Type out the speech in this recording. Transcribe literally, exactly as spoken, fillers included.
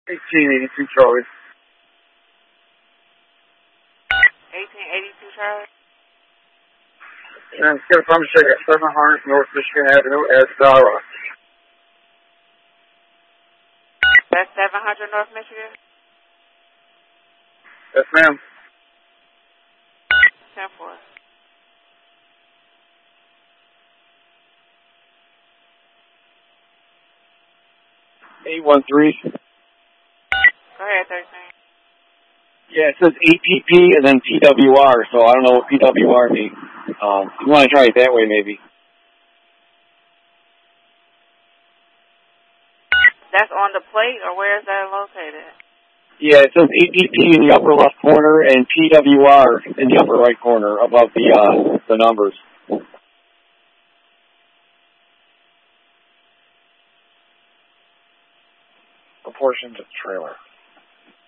eighteen eighty-two Charlie. eighteen eighty-two Charlie. And get a thumbs check at seven hundred North Michigan Avenue at Dara. That's seven hundred North Michigan? Yes, ma'am. ten four. eight one three. Go ahead, thirteen. Yeah, it says A P P and then P W R, so I don't know what P W R means. Um, you want to try it that way, maybe. That's on the plate, or where is that located? Yeah, it says A P P in the upper left corner and P W R in the upper right corner above the uh, the numbers. Proportion to trailer.